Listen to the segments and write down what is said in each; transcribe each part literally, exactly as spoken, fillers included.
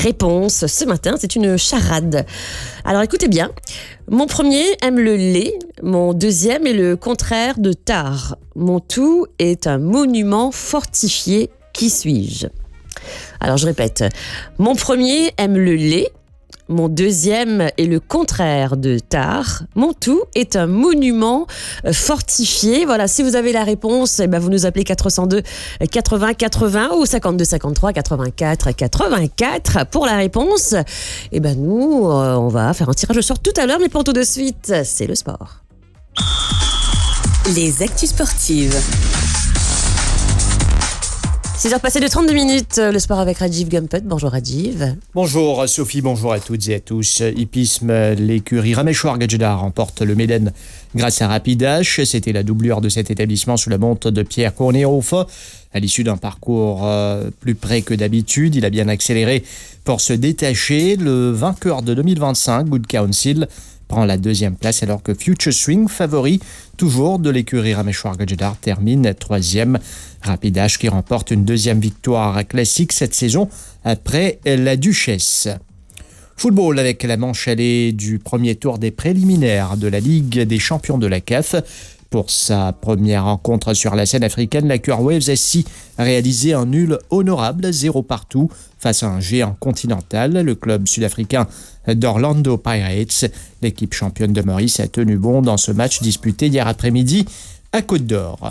réponses. Ce matin, c'est une charade. Alors écoutez bien. Mon premier aime le lait, mon deuxième est le contraire de tard. Mon tout est un monument fortifié. Qui suis-je ? Alors je répète. Mon premier aime le lait. Mon deuxième est le contraire de tard. Mon tout est un monument fortifié. Voilà, si vous avez la réponse, eh ben vous nous appelez quatre cent deux quatre-vingts quatre-vingts ou cinquante-deux cinquante-trois quatre-vingt-quatre quatre-vingt-quatre pour la réponse. Eh ben nous, euh, on va faire un tirage au sort tout à l'heure, mais pour tout de suite, c'est le sport. Les actus sportives. six heures passées de trente-deux minutes, le sport avec Rajiv Gumpet. Bonjour Rajiv. Bonjour Sophie, bonjour à toutes et à tous. Hippisme, l'écurie Rameshwar Gajda remporte le Méden grâce à Rapidash. C'était la doublure de cet établissement sous la montre de Pierre Kornehoff. À l'issue d'un parcours euh, plus près que d'habitude, il a bien accéléré pour se détacher. Le vainqueur de deux mille vingt-cinq, Good Council, prend la deuxième place alors que Future Swing, favori toujours de l'écurie Rameshwar Gajda, termine troisième. Rapidash qui remporte une deuxième victoire classique cette saison après la Duchesse. Football avec la manche allée du premier tour des préliminaires de la Ligue des champions de la C A F. Pour sa première rencontre sur la scène africaine, la Cure Waves S C a réalisé un nul honorable, zéro partout, face à un géant continental, le club sud-africain d'Orlando Pirates. L'équipe championne de Maurice a tenu bon dans ce match disputé hier après-midi à Côte d'Or.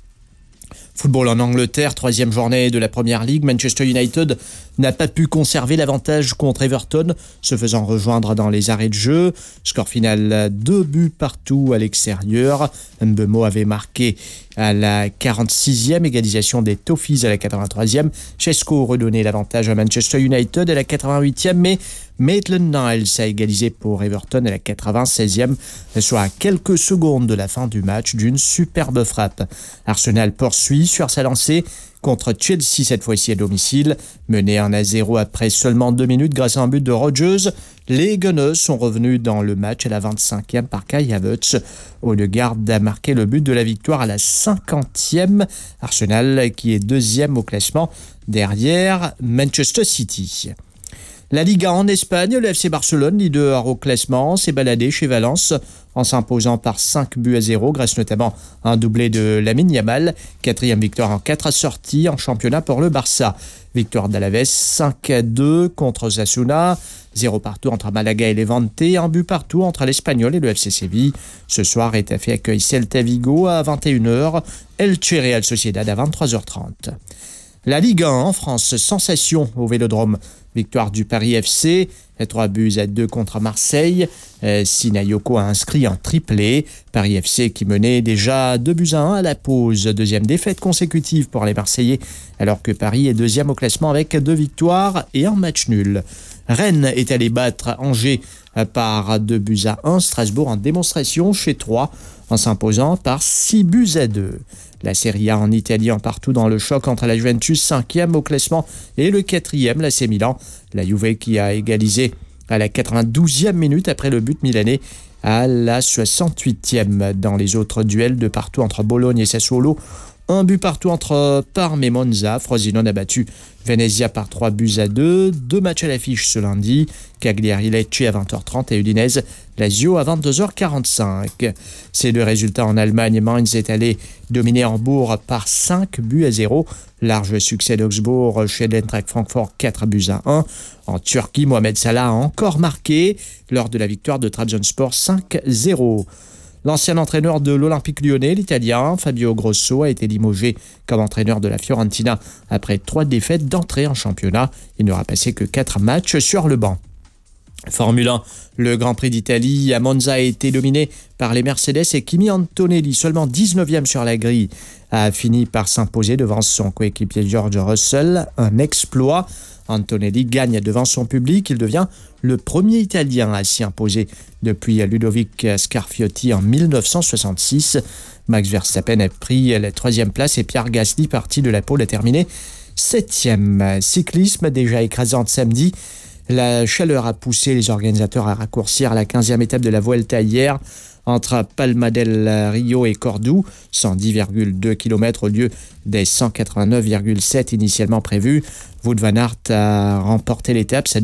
Football en Angleterre, troisième journée de la Première Ligue. Manchester United n'a pas pu conserver l'avantage contre Everton, se faisant rejoindre dans les arrêts de jeu. Score final, deux buts partout à l'extérieur. Mbeumo avait marqué à la quarante-sixième, égalisation des Toffees à la quatre-vingt-troisième. Chesko redonnait l'avantage à Manchester United à la quatre-vingt-huitième, mais Maitland-Niles a égalisé pour Everton à la quatre-vingt-seizième, soit à quelques secondes de la fin du match d'une superbe frappe. Arsenal poursuit sur sa lancée contre Chelsea, cette fois-ci à domicile. Mené un à zéro après seulement deux minutes grâce à un but de Rodgers, les Gunners sont revenus dans le match à la vingt-cinquième par Kai Havertz. Odegaard a marqué le but de la victoire à la cinquantième. Arsenal qui est deuxième au classement derrière Manchester City. La Liga en Espagne, le F C Barcelone, leader au classement, s'est baladé chez Valence en s'imposant par cinq buts à zéro, grâce notamment à un doublé de Lamine Yamal. Quatrième victoire en quatre sorties en championnat pour le Barça. Victoire d'Alaves cinq à deux contre Osasuna. Zéro partout entre Malaga et Levante, un but partout entre l'Espagnol et le F C Séville. Ce soir, Getafe accueille Celta Vigo à vingt et une heures, Elche Real Sociedad à vingt-trois heures trente. La Ligue un en France, sensation au Vélodrome. Victoire du Paris F C, trois buts à deux contre Marseille. Euh, Sinayoko a inscrit un triplé. Paris F C qui menait déjà deux buts à un à la pause. Deuxième défaite consécutive pour les Marseillais, alors que Paris est deuxième au classement avec deux victoires et un match nul. Rennes est allé battre Angers par deux buts à un. Strasbourg en démonstration chez Troyes en s'imposant par six buts à deux. La Serie A en Italie en partout dans le choc entre la Juventus, cinquième au classement, et le quatrième, l'A C Milan. La Juve qui a égalisé à la quatre-vingt-douzième minute après le but milanais à la soixante-huitième. Dans les autres duels de partout entre Bologne et Sassuolo, un but partout entre Parme et Monza. Frosinone a battu Venezia par trois buts à deux. Deux matchs à l'affiche ce lundi. Cagliari-Lecce à vingt heures trente et Udinese Lazio à vingt-deux heures quarante-cinq. Ces deux résultats en Allemagne, Mainz est allé dominer Hambourg par cinq buts à zéro. Large succès d'Augsbourg chez l'Eintracht Francfort, quatre buts à un. En Turquie, Mohamed Salah a encore marqué lors de la victoire de Trabzonspor cinq à zéro. L'ancien entraîneur de l'Olympique lyonnais, l'Italien Fabio Grosso, a été limogé comme entraîneur de la Fiorentina après trois défaites d'entrée en championnat. Il n'aura passé que quatre matchs sur le banc. Formule un, le Grand Prix d'Italie à Monza a été dominé par les Mercedes et Kimi Antonelli, seulement dix-neuvième sur la grille, a fini par s'imposer devant son coéquipier George Russell, un exploit. Antonelli gagne devant son public, il devient le premier Italien à s'y imposer depuis Ludovic Scarfiotti en dix-neuf cent soixante-six. Max Verstappen a pris la troisième place et Pierre Gasly, parti de la pole, a terminé septième. Cyclisme déjà écrasante samedi. La chaleur a poussé les organisateurs à raccourcir la quinzième étape de la Vuelta hier entre Palma del Rio et Cordoue, cent dix virgule deux kilomètres au lieu des cent quatre-vingt-neuf virgule sept initialement prévus. Wout van Aert a remporté l'étape, sa